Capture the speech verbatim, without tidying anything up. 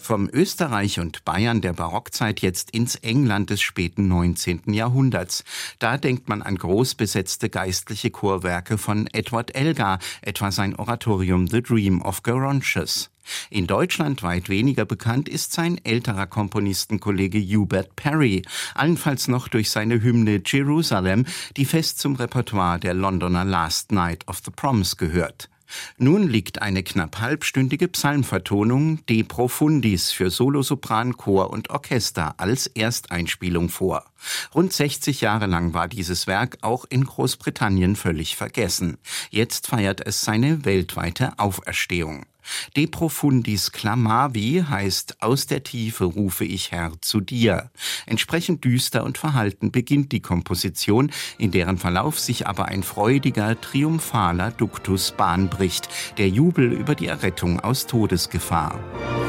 Vom Österreich und Bayern der Barockzeit jetzt ins England des späten neunzehnten Jahrhunderts. Da denkt man an groß besetzte geistliche Chorwerke von Edward Elgar, etwa sein Oratorium The Dream of Gerontius. In Deutschland weit weniger bekannt ist sein älterer Komponistenkollege Hubert Parry, allenfalls noch durch seine Hymne Jerusalem, die fest zum Repertoire der Londoner Last Night of the Proms gehört. Nun liegt eine knapp halbstündige Psalmvertonung De Profundis für Solosopran, Chor und Orchester als Ersteinspielung vor. Rund sechzig Jahre lang war dieses Werk auch in Großbritannien völlig vergessen. Jetzt feiert es seine weltweite Auferstehung. De Profundis Clamavi heißt Aus der Tiefe rufe ich Herr zu dir. Entsprechend düster und verhalten beginnt die Komposition, in deren Verlauf sich aber ein freudiger, triumphaler Duktus Bahn bricht, der Jubel über die Errettung aus Todesgefahr.